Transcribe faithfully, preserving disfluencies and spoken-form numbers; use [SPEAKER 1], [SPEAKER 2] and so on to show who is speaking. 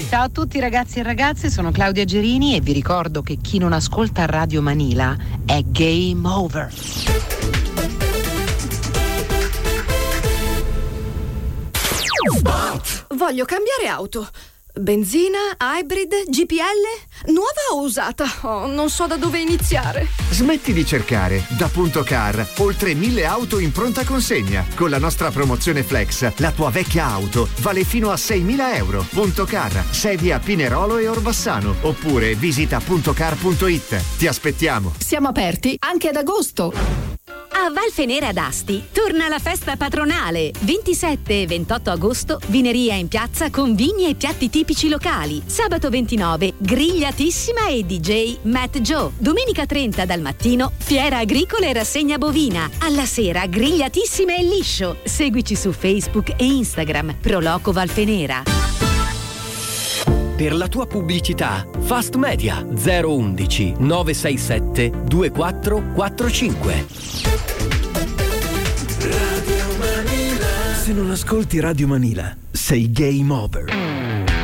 [SPEAKER 1] Ciao a tutti ragazzi e ragazze, sono Claudia Gerini e vi ricordo che chi non ascolta Radio Manila è game over.
[SPEAKER 2] Voglio cambiare auto. Benzina, hybrid, G P L, nuova o usata? Oh, non so da dove iniziare.
[SPEAKER 3] Smetti di cercare. Da Punto Car, oltre mille auto in pronta consegna. Con la nostra promozione Flex, la tua vecchia auto vale fino a seimila euro. Punto Car, sedi a Pinerolo e Orbassano. Oppure visita puntocar punto it. Ti aspettiamo.
[SPEAKER 2] Siamo aperti anche ad agosto.
[SPEAKER 4] A Valfenera ad Asti torna la festa patronale. ventisette e ventotto agosto, vineria in piazza con vini e piatti tipici locali. Sabato ventinove, grigliatissima e D J Matt Joe. Domenica trenta dal mattino, fiera agricola e rassegna bovina. Alla sera, grigliatissima e liscio. Seguici su Facebook e Instagram. Proloco Valfenera.
[SPEAKER 5] Per la tua pubblicità, Fast Media zero undici nove sei sette due quattro quattro cinque.
[SPEAKER 6] Radio Manila. Se non ascolti Radio Manila, sei game over.